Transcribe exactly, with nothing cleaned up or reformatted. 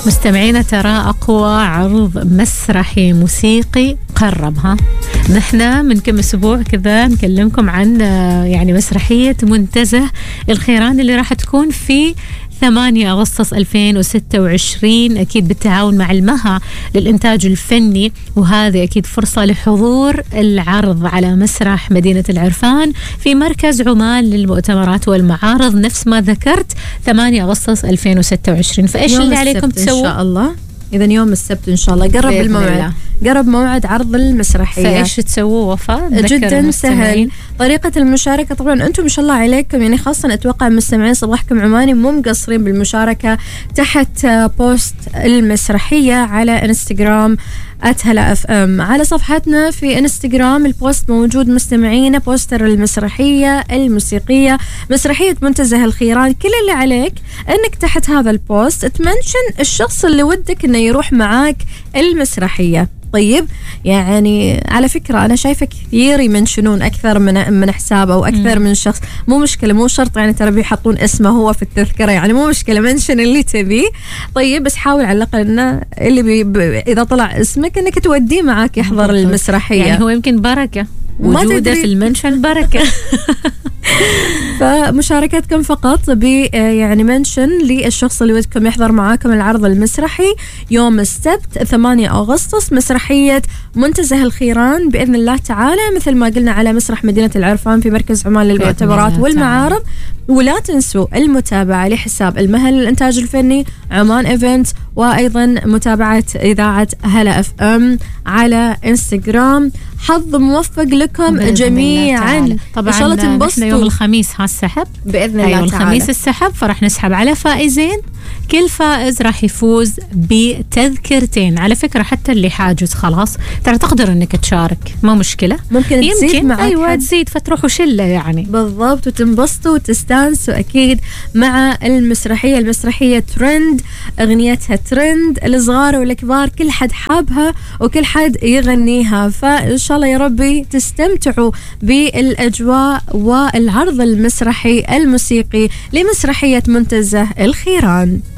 مستمعينا ترى أقوى عرض مسرحي موسيقي قربها. نحن من كم أسبوع كذا نكلمكم عن يعني مسرحية منتزه الخيران اللي راح تكون في ثمانية أغسطس ألفين وستة وعشرين، أكيد بالتعاون مع المها للإنتاج الفني، وهذه أكيد فرصة لحضور العرض على مسرح مدينة العرفان في مركز عمان للمؤتمرات والمعارض نفس ما ذكرت ثمانية أغسطس ألفين وستة وعشرين. فإيش اللي عليكم تسووا؟ إن شاء الله إذا يوم السبت إن شاء الله قرب الموعد، قرب موعد عرض المسرحية. فإيش تسووا وفاء؟ جدا سهل. طريقة المشاركة طبعا أنتم ما شاء الله عليكم، يعني خاصة أتوقع مستمعين صباحكم عماني مو مقصرين بالمشاركة تحت بوست المسرحية على انستغرام أتهلا أف أم. على صفحتنا في انستغرام البوست موجود مستمعين، بوستر المسرحية الموسيقية مسرحية منتزه الخيران. كل اللي عليك أنك تحت هذا البوست تمنشن الشخص اللي ودك أنه يروح معاك المسرحية. طيب يعني على فكرة أنا شايفة كثير يمنشنون أكثر من من حساب أو أكثر م. من شخص، مو مشكلة، مو شرط يعني ترى بيحطون اسمه هو في التذكرة، يعني مو مشكلة، منشن اللي تبيه. طيب بس حاول على الأقل إنه اللي بي ب... إذا طلع اسمك إنك توديه معاك يحضر م. المسرحية، يعني هو يمكن بركة وجوده في المنشن بركة. فمشاركتكم فقط ب يعني منشن للشخص اللي ودكم يحضر معاكم العرض المسرحي يوم السبت ثمانية أغسطس، مسرحية منتزه الخيران بإذن الله تعالى، مثل ما قلنا على مسرح مدينة العرفان في مركز عمان للمؤتمرات والمعارض. ولا تنسوا المتابعة لحساب المها للإنتاج الفني عمان إيفنت، وأيضا متابعة إذاعة هلا أف أم على إنستغرام. حظ موفق لكم جميعا. طبعا إن شاء الله تنبسطوا. يوم الخميس هالسحب بإذن الله أيوة تعالى، الخميس السحب، فرح نسحب على فائزين. كل فائز راح يفوز بتذكرتين. على فكرة حتى اللي حاجز خلاص ترى تقدر انك تشارك، ما مشكلة، ممكن تزيد معك، ايوه حد. تزيد فتروحوا شلة يعني بالضبط، وتنبسطوا وتستانسوا اكيد مع المسرحية. المسرحية ترند، اغنيتها ترند، الصغار والكبار كل حد حابها وكل حد يغنيها. فان شاء الله يا ربي تستمتعوا بالاجواء والعرض المسرحي الموسيقي لمسرحية منتزه الخيران.